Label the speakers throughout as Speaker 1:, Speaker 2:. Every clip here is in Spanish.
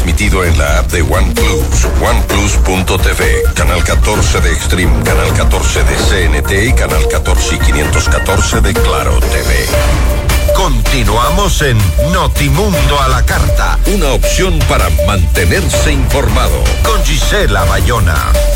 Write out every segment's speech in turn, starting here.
Speaker 1: transmitido en la app de OnePlus, OnePlus.tv, Canal 14 de Extreme, Canal 14 de CNT y Canal 14 y 514 de Claro TV. Continuamos en Notimundo a la Carta, una opción para mantenerse informado, con Gisela Bayona.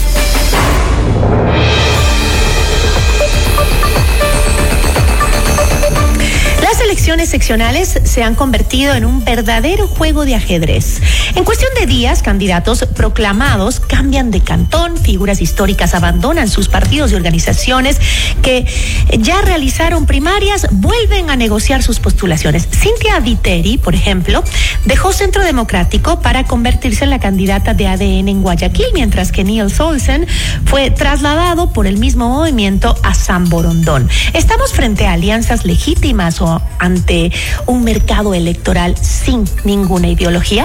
Speaker 2: Las elecciones seccionales se han convertido en un verdadero juego de ajedrez. En cuestión de días, candidatos proclamados cambian de cantón, figuras históricas abandonan sus partidos y organizaciones que ya realizaron primarias, vuelven a negociar sus postulaciones. Cynthia Viteri, por ejemplo, dejó Centro Democrático para convertirse en la candidata de ADN en Guayaquil, mientras que Niels Olsen fue trasladado por el mismo movimiento a San Borondón. ¿Estamos frente a alianzas legítimas o ante un mercado electoral sin ninguna ideología?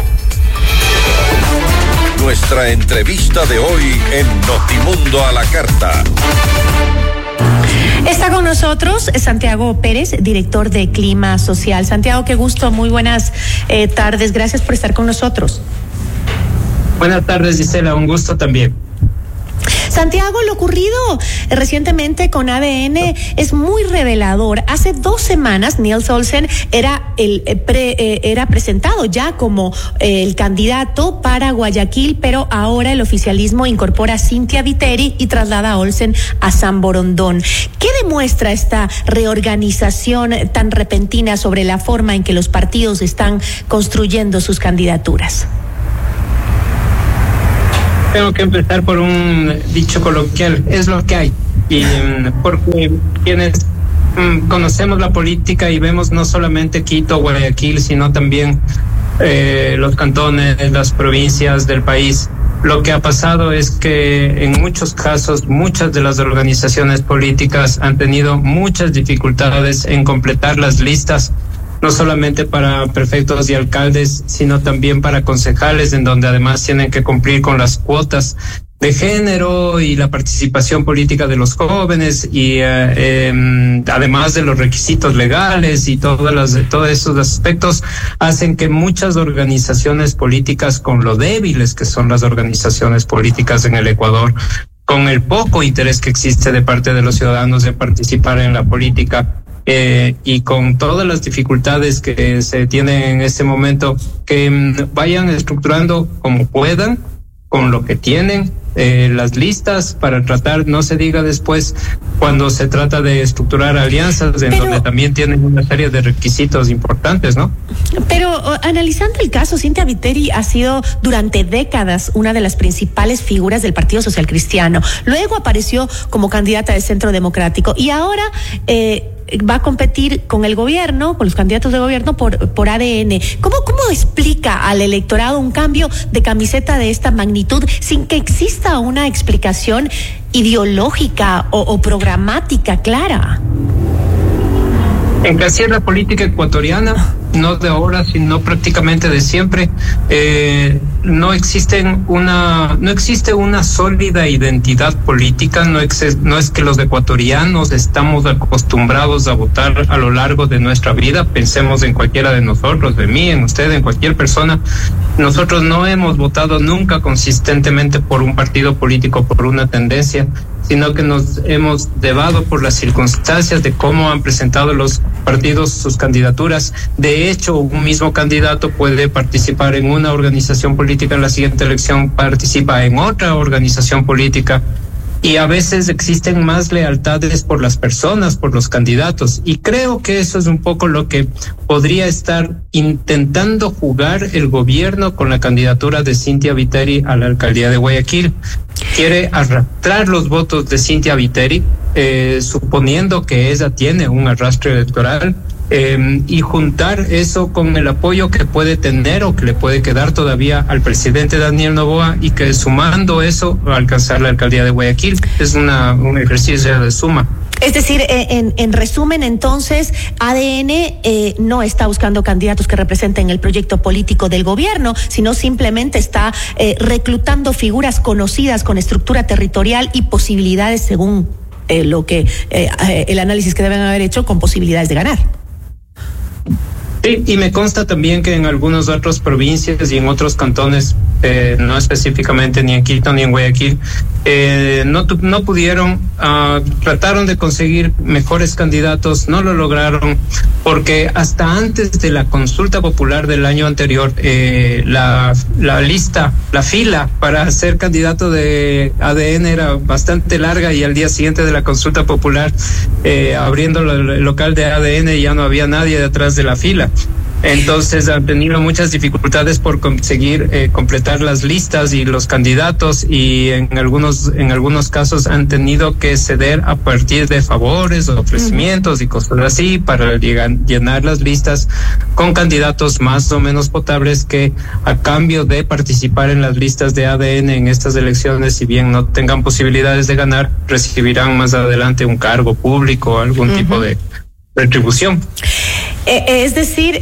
Speaker 1: Nuestra entrevista de hoy en Notimundo a la Carta.
Speaker 2: Está con nosotros Santiago Pérez, director de Clima Social. Santiago, qué gusto, muy buenas tardes, gracias por estar con nosotros.
Speaker 3: Buenas tardes, Gisela, un gusto también.
Speaker 2: Santiago, lo ocurrido recientemente con ADN es muy revelador. Hace 2 semanas Niels Olsen era presentado ya como el candidato para Guayaquil, pero ahora el oficialismo incorpora a Cynthia Viteri y traslada a Olsen a San Borondón. ¿Qué demuestra esta reorganización tan repentina sobre la forma en que los partidos están construyendo sus candidaturas?
Speaker 3: Tengo que empezar por un dicho coloquial, es lo que hay. Y porque quienes conocemos la política y vemos no solamente Quito, Guayaquil, sino también los cantones, las provincias del país, lo que ha pasado es que en muchos casos muchas de las organizaciones políticas han tenido muchas dificultades en completar las listas, no solamente para prefectos y alcaldes, sino también para concejales, en donde además tienen que cumplir con las cuotas de género y la participación política de los jóvenes y además de los requisitos legales y todos esos aspectos hacen que muchas organizaciones políticas, con lo débiles que son las organizaciones políticas en el Ecuador, con el poco interés que existe de parte de los ciudadanos de participar en la política, y con todas las dificultades que se tienen en este momento, que vayan estructurando como puedan, con lo que tienen, las listas para tratar, no se diga después, cuando se trata de estructurar alianzas, donde también tienen una serie de requisitos importantes, ¿no?
Speaker 2: Pero analizando el caso, Cynthia Viteri ha sido durante décadas una de las principales figuras del Partido Social Cristiano. Luego apareció como candidata del Centro Democrático y ahora va a competir con el gobierno, con los candidatos de gobierno por ADN. ¿Cómo explica al electorado un cambio de camiseta de esta magnitud sin que exista una explicación ideológica o programática clara?
Speaker 3: En que así es la política ecuatoriana, no de ahora, sino prácticamente de siempre. No existe una sólida identidad política. No es que los ecuatorianos estamos acostumbrados a votar a lo largo de nuestra vida. Pensemos en cualquiera de nosotros, de mí, en usted, en cualquier persona. Nosotros no hemos votado nunca consistentemente por un partido político, por una tendencia, sino que nos hemos llevado por las circunstancias de cómo han presentado los partidos sus candidaturas. De hecho, un mismo candidato puede participar en una organización política, en la siguiente elección participa en otra organización política, y a veces existen más lealtades por las personas, por los candidatos, y creo que eso es un poco lo que podría estar intentando jugar el gobierno con la candidatura de Cynthia Viteri a la alcaldía de Guayaquil. Quiere arrastrar los votos de Cynthia Viteri, suponiendo que ella tiene un arrastre electoral, y juntar eso con el apoyo que puede tener o que le puede quedar todavía al presidente Daniel Noboa, y que sumando eso va a alcanzar la alcaldía de Guayaquil. Es un ejercicio de suma.
Speaker 2: Es decir, en resumen, entonces, ADN no está buscando candidatos que representen el proyecto político del gobierno, sino simplemente está reclutando figuras conocidas con estructura territorial y posibilidades, según el análisis que deben haber hecho, con posibilidades de ganar.
Speaker 3: Sí, y me consta también que en algunas otras provincias y en otros cantones, no específicamente ni en Quito ni en Guayaquil, no pudieron, trataron de conseguir mejores candidatos, no lo lograron, porque hasta antes de la consulta popular del año anterior, la fila para ser candidato de ADN era bastante larga, y al día siguiente de la consulta popular, abriendo el local de ADN, ya no había nadie detrás de la fila. Entonces han tenido muchas dificultades por conseguir completar las listas y los candidatos, y en algunos casos han tenido que ceder a partir de favores o ofrecimientos y cosas así para llenar las listas con candidatos más o menos potables, que a cambio de participar en las listas de ADN en estas elecciones, si bien no tengan posibilidades de ganar, recibirán más adelante un cargo público o algún tipo de retribución.
Speaker 2: Es decir,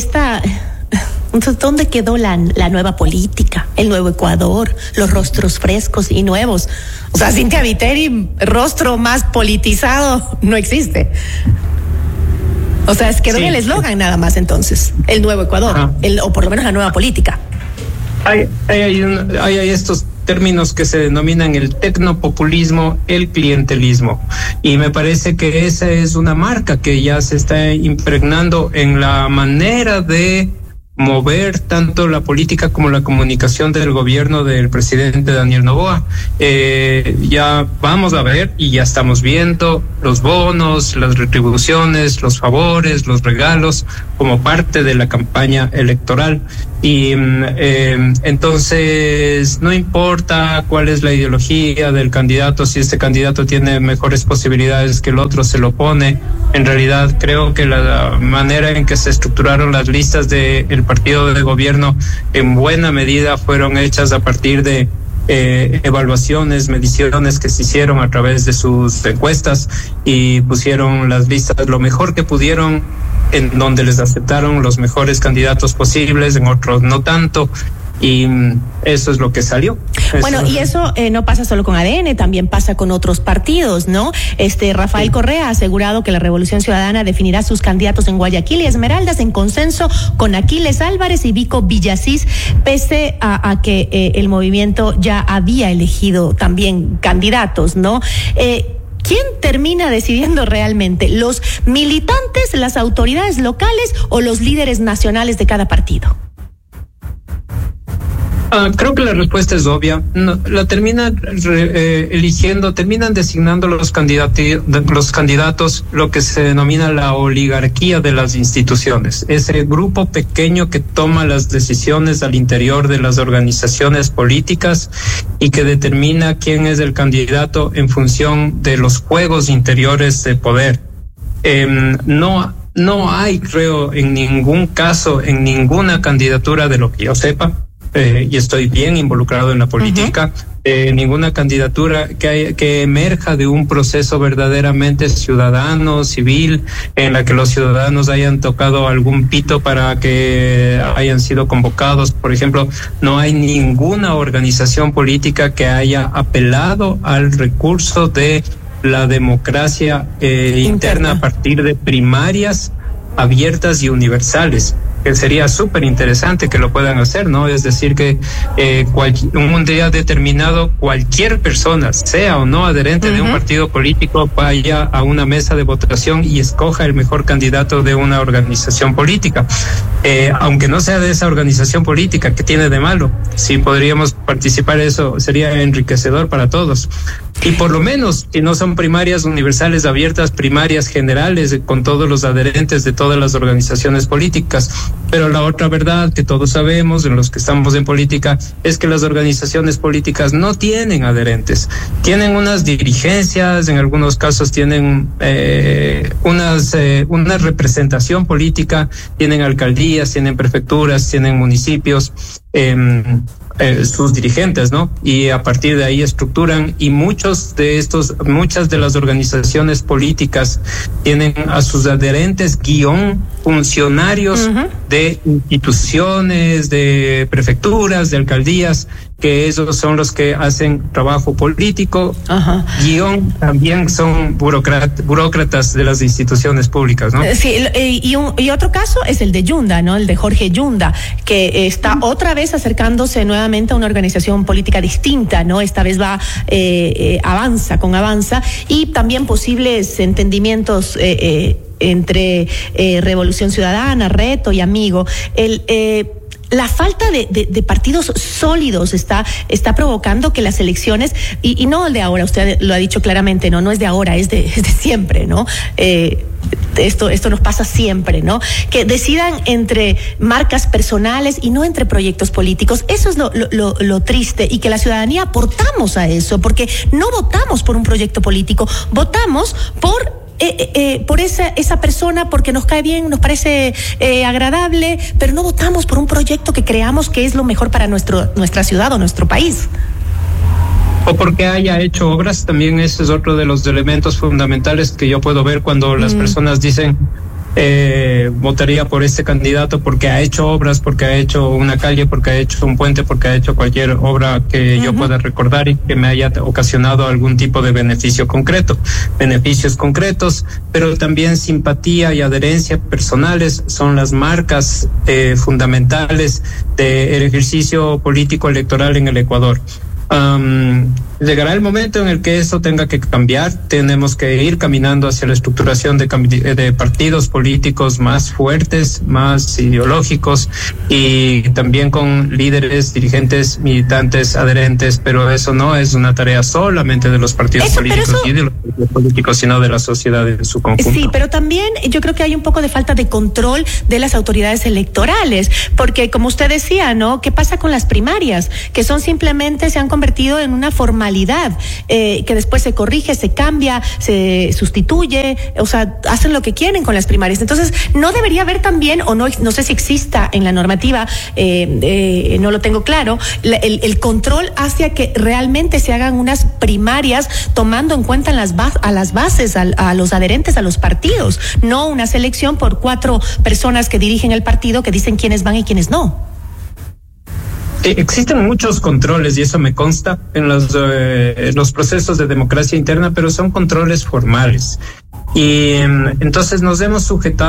Speaker 2: ¿dónde quedó la nueva política, el nuevo Ecuador, los rostros frescos y nuevos? O sea, Cynthia Viteri, rostro más politizado, no existe. O sea, quedó en el eslogan nada más, entonces, el nuevo Ecuador, o por lo menos la nueva política.
Speaker 3: Hay estos términos que se denominan el tecnopopulismo, el clientelismo, y me parece que esa es una marca que ya se está impregnando en la manera de mover tanto la política como la comunicación del gobierno del presidente Daniel Noboa. Ya vamos a ver, y ya estamos viendo los bonos, las retribuciones, los favores, los regalos como parte de la campaña electoral. Y entonces no importa cuál es la ideología del candidato, si este candidato tiene mejores posibilidades que el otro, se lo pone. En realidad creo que la manera en que se estructuraron las listas del partido de gobierno en buena medida fueron hechas a partir de evaluaciones, mediciones que se hicieron a través de sus encuestas, y pusieron las listas lo mejor que pudieron, en donde les aceptaron los mejores candidatos posibles, en otros no tanto, y eso es lo que salió.
Speaker 2: Bueno, y eso no pasa solo con ADN, también pasa con otros partidos, ¿no? Rafael Correa ha asegurado que la Revolución Ciudadana definirá sus candidatos en Guayaquil y Esmeraldas en consenso con Aquiles Álvarez y Vico Villasís, pese a que el movimiento ya había elegido también candidatos, ¿no? ¿Quién termina decidiendo realmente? ¿Los militantes, las autoridades locales o los líderes nacionales de cada partido?
Speaker 3: Creo que la respuesta es obvia. La terminan terminan designando los candidatos, lo que se denomina la oligarquía de las instituciones. Ese grupo pequeño que toma las decisiones al interior de las organizaciones políticas y que determina quién es el candidato en función de los juegos interiores de poder. No hay, creo, en ningún caso, en ninguna candidatura, de lo que yo sepa, y estoy bien involucrado en la política, ninguna candidatura que emerja de un proceso verdaderamente ciudadano, civil, en la que los ciudadanos hayan tocado algún pito para que hayan sido convocados. Por ejemplo, no hay ninguna organización política que haya apelado al recurso de la democracia interna a partir de primarias abiertas y universales, que sería súper interesante que lo puedan hacer, ¿no? Es decir, que un día determinado cualquier persona, sea o no adherente de un partido político, vaya a una mesa de votación y escoja el mejor candidato de una organización política. Aunque no sea de esa organización política, ¿qué tiene de malo? Si podríamos participar, eso sería enriquecedor para todos. Y por lo menos, si no son primarias universales abiertas, primarias generales con todos los adherentes de todas las organizaciones políticas. Pero la otra verdad que todos sabemos, en los que estamos en política, es que las organizaciones políticas no tienen adherentes. Tienen unas dirigencias, en algunos casos tienen una representación política, tienen alcaldías, tienen prefecturas, tienen municipios, sus dirigentes, ¿no? Y a partir de ahí estructuran, y muchas de las organizaciones políticas tienen a sus adherentes funcionarios de instituciones, de prefecturas, de alcaldías, que esos son los que hacen trabajo político, guión también son burócratas de las instituciones públicas, ¿no?
Speaker 2: Sí, y otro caso es el de Yunda, ¿no? El de Jorge Yunda, que está otra vez acercándose nuevamente a una organización política distinta, ¿no? Esta vez va Avanza, y también posibles entendimientos entre Revolución Ciudadana, Reto y Amigo. La falta de partidos sólidos está provocando que las elecciones, y no el de ahora, usted lo ha dicho claramente, no es de ahora, es de siempre, ¿no? Esto nos pasa siempre, ¿no? Que decidan entre marcas personales y no entre proyectos políticos. Eso es lo triste, y que la ciudadanía aportamos a eso, porque no votamos por un proyecto político, votamos por esa persona porque nos cae bien, nos parece agradable, pero no votamos por un proyecto que creamos que es lo mejor para nuestra ciudad o nuestro país.
Speaker 3: O porque haya hecho obras, también ese es otro de los elementos fundamentales que yo puedo ver cuando las personas dicen votaría por este candidato porque ha hecho obras, porque ha hecho una calle, porque ha hecho un puente, porque ha hecho cualquier obra que yo pueda recordar y que me haya ocasionado algún tipo de beneficio concreto, beneficios concretos, pero también simpatía y adherencia personales son las marcas fundamentales del ejercicio político electoral en el Ecuador. Llegará el momento en el que eso tenga que cambiar. Tenemos que ir caminando hacia la estructuración de partidos políticos más fuertes, más ideológicos, y también con líderes, dirigentes, militantes, adherentes, pero eso no es una tarea solamente de los partidos políticos, sino de la sociedad en su conjunto.
Speaker 2: Sí, pero también yo creo que hay un poco de falta de control de las autoridades electorales, porque como usted decía, ¿no? ¿Qué pasa con las primarias? Que son simplemente, se han convertido en una formalidad, que después se corrige, se cambia, se sustituye, o sea, hacen lo que quieren con las primarias. Entonces, no debería haber también, o no sé si exista en la normativa, no lo tengo claro, el control hacia que realmente se hagan unas primarias tomando en cuenta a las bases, a los adherentes a los partidos, no una selección por 4 personas que dirigen el partido que dicen quiénes van y quiénes no.
Speaker 3: Existen muchos controles, y eso me consta en los procesos de democracia interna, pero son controles formales. Y entonces nos hemos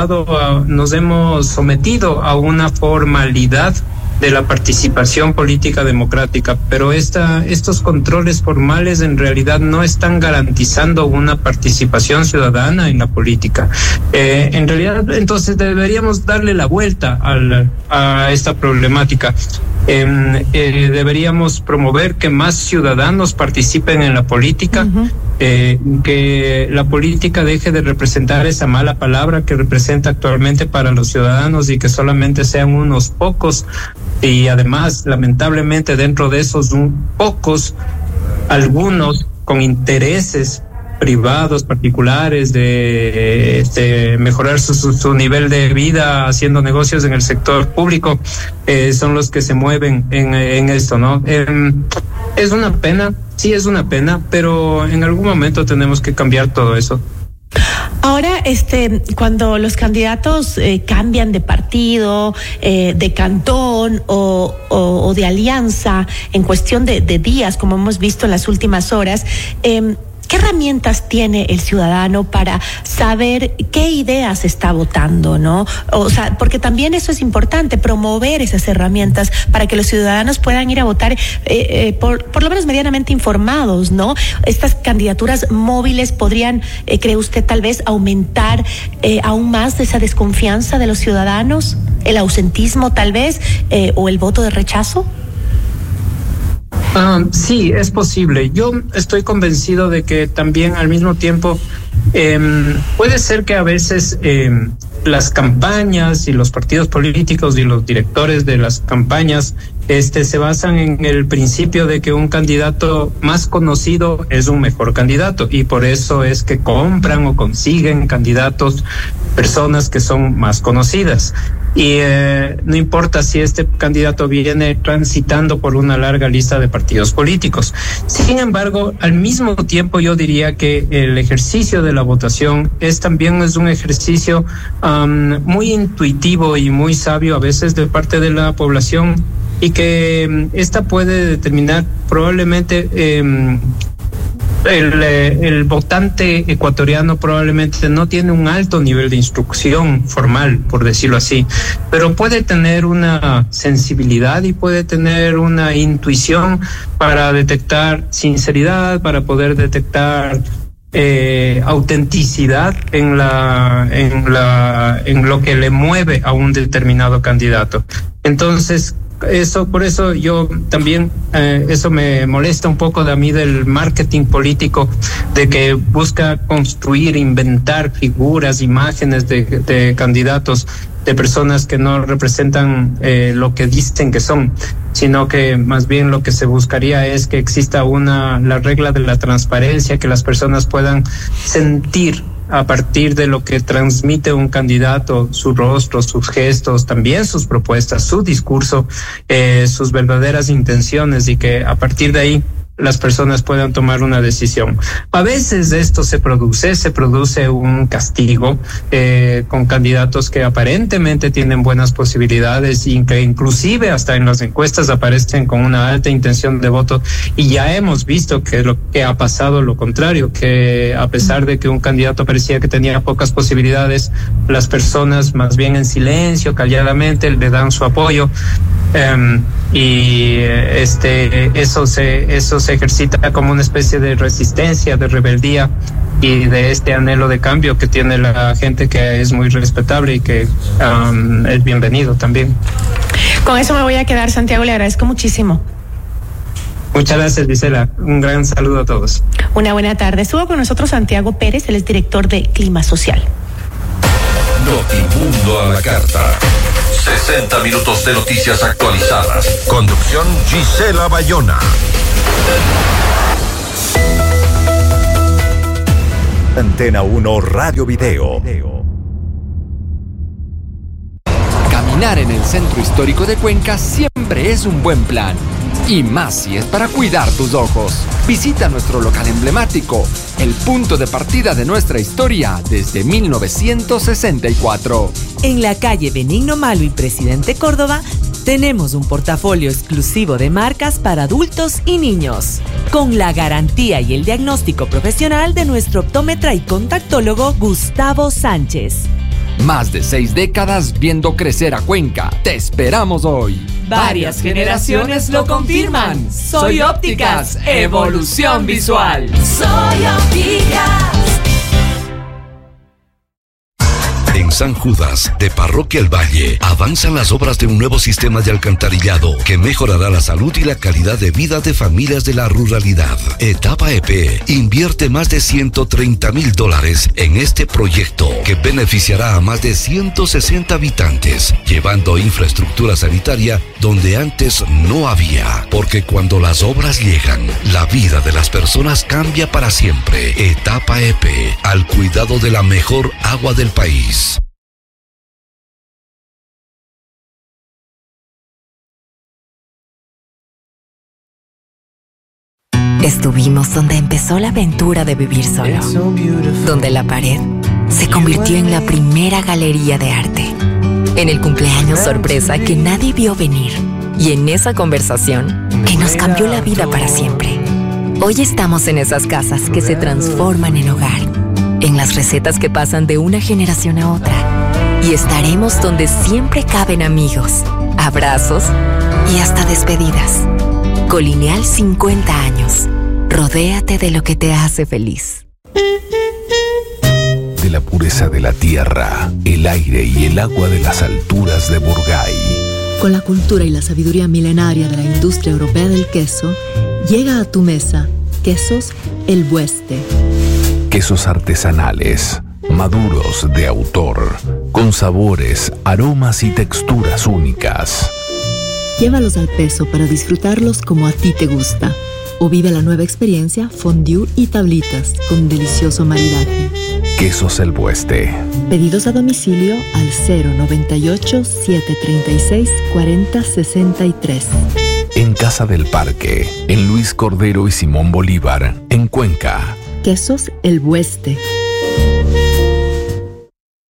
Speaker 3: sometido a una formalidad de la participación política democrática, pero estos controles formales en realidad no están garantizando una participación ciudadana en la política. En realidad, entonces deberíamos darle la vuelta a esta problemática. Deberíamos promover que más ciudadanos participen en la política, que la política deje de representar esa mala palabra que representa actualmente para los ciudadanos y que solamente sean unos pocos, y además lamentablemente dentro de esos pocos, algunos con intereses privados, particulares, de mejorar su nivel de vida haciendo negocios en el sector público, son los que se mueven en esto, ¿no? Es una pena, sí es una pena, pero en algún momento tenemos que cambiar todo eso.
Speaker 2: Ahora, cuando los candidatos cambian de partido, de cantón o de alianza en cuestión de días, como hemos visto en las últimas horas, ¿qué herramientas tiene el ciudadano para saber qué ideas está votando, no? O sea, porque también eso es importante, promover esas herramientas para que los ciudadanos puedan ir a votar por lo menos medianamente informados, ¿no? Estas candidaturas móviles podrían, ¿cree usted, tal vez aumentar aún más esa desconfianza de los ciudadanos? ¿El ausentismo tal vez? ¿O el voto de rechazo?
Speaker 3: Sí, es posible. Yo estoy convencido de que también al mismo tiempo puede ser que a veces las campañas y los partidos políticos y los directores de las campañas se basan en el principio de que un candidato más conocido es un mejor candidato, y por eso es que compran o consiguen candidatos, personas que son más conocidas. Y no importa si este candidato viene transitando por una larga lista de partidos políticos. Sin embargo, al mismo tiempo yo diría que el ejercicio de la votación también es un ejercicio muy intuitivo y muy sabio a veces de parte de la población, y que esta puede determinar probablemente el votante ecuatoriano probablemente no tiene un alto nivel de instrucción formal, por decirlo así, pero puede tener una sensibilidad y puede tener una intuición para detectar sinceridad, para poder detectar autenticidad en lo que le mueve a un determinado candidato. Entonces, por eso yo también, eso me molesta un poco de a mí del marketing político, de que busca construir, inventar figuras, imágenes de candidatos, de personas que no representan lo que dicen que son, sino que más bien lo que se buscaría es que exista la regla de la transparencia, que las personas puedan sentir a partir de lo que transmite un candidato, su rostro, sus gestos, también sus propuestas, su discurso, sus verdaderas intenciones, y que a partir de ahí las personas puedan tomar una decisión. A veces esto se produce un castigo con candidatos que aparentemente tienen buenas posibilidades y que inclusive hasta en las encuestas aparecen con una alta intención de voto, y ya hemos visto que lo que ha pasado lo contrario, que a pesar de que un candidato parecía que tenía pocas posibilidades, las personas más bien en silencio, calladamente le dan su apoyo. Eso se ejercita como una especie de resistencia, de rebeldía y de este anhelo de cambio que tiene la gente, que es muy respetable y que es bienvenido también.
Speaker 2: Con eso me voy a quedar, Santiago, le agradezco muchísimo.
Speaker 3: Muchas gracias, Gisela. Un gran saludo a todos.
Speaker 2: Una buena tarde. Estuvo con nosotros Santiago Pérez, él es director de Clima Social.
Speaker 1: Notimundo a la carta. 60 minutos de noticias actualizadas. Conducción Gisela Bayona.
Speaker 4: Antena 1 Radio Video.
Speaker 5: Caminar en el centro histórico de Cuenca siempre es un buen plan. Y más si es para cuidar tus ojos. Visita nuestro local emblemático, el punto de partida de nuestra historia desde 1964.
Speaker 6: En la calle Benigno Malo y Presidente Córdoba, tenemos un portafolio exclusivo de marcas para adultos y niños, con la garantía y el diagnóstico profesional de nuestro optómetra y contactólogo Gustavo Sánchez.
Speaker 5: Más de 6 décadas viendo crecer a Cuenca. Te esperamos hoy.
Speaker 6: Varias generaciones lo confirman. Soy Ópticas, evolución visual.
Speaker 7: Soy Ópticas.
Speaker 1: En San Judas, de Parroquia El Valle, avanzan las obras de un nuevo sistema de alcantarillado que mejorará la salud y la calidad de vida de familias de la ruralidad. Etapa EP invierte más de $130,000 en este proyecto que beneficiará a más de 160 habitantes, llevando infraestructura sanitaria donde antes no había. Porque cuando las obras llegan, la vida de las personas cambia para siempre. Etapa EP, al cuidado de la mejor agua del país.
Speaker 8: Estuvimos donde empezó la aventura de vivir solo, donde la pared se convirtió en la primera galería de arte, en el cumpleaños sorpresa que nadie vio venir y en esa conversación que nos cambió la vida para siempre. Hoy estamos en esas casas que se transforman en hogar, en las recetas que pasan de una generación a otra, y estaremos donde siempre caben amigos, abrazos y hasta despedidas. Colineal 50 años. Rodéate de lo que te hace feliz.
Speaker 9: De la pureza de la tierra, el aire y el agua de las alturas de Burgay.
Speaker 10: Con la cultura y la sabiduría milenaria de la industria europea del queso, llega a tu mesa Quesos El Bueste.
Speaker 9: Quesos artesanales, maduros de autor, con sabores, aromas y texturas únicas.
Speaker 10: Llévalos al peso para disfrutarlos como a ti te gusta. O vive la nueva experiencia fondue y tablitas con delicioso maridaje.
Speaker 9: Quesos El Bueste.
Speaker 10: Pedidos a domicilio al 098-736-4063.
Speaker 9: En Casa del Parque, en Luis Cordero y Simón Bolívar, en Cuenca.
Speaker 10: Quesos El Bueste.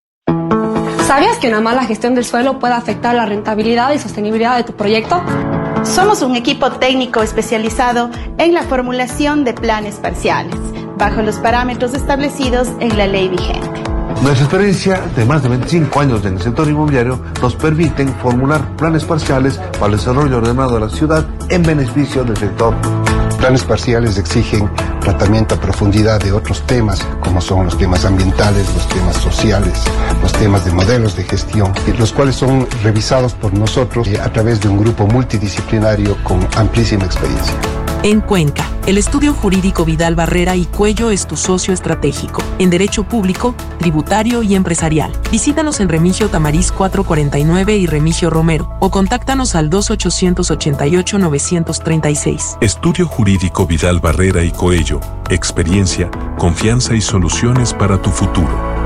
Speaker 11: ¿Sabías que una mala gestión del suelo puede afectar la rentabilidad y sostenibilidad de tu proyecto? Somos un equipo técnico especializado en la formulación de planes parciales, bajo los parámetros establecidos en la ley vigente.
Speaker 12: Nuestra experiencia de más de 25 años en el sector inmobiliario nos permiten formular planes parciales para el desarrollo ordenado de la ciudad en beneficio del sector.
Speaker 13: Planes parciales exigen tratamiento a profundidad de otros temas, como son los temas ambientales, los temas sociales, los temas de modelos de gestión, los cuales son revisados por nosotros a través de un grupo multidisciplinario con amplísima experiencia.
Speaker 14: En Cuenca, el estudio jurídico Vidal Barrera y Cuello es tu socio estratégico en derecho público, tributario y empresarial. Visítanos en Remigio Tamariz 449 y Remigio Romero o contáctanos al 2888-936.
Speaker 15: Estudio jurídico Vidal Barrera y Coello. Experiencia, confianza y soluciones para tu futuro.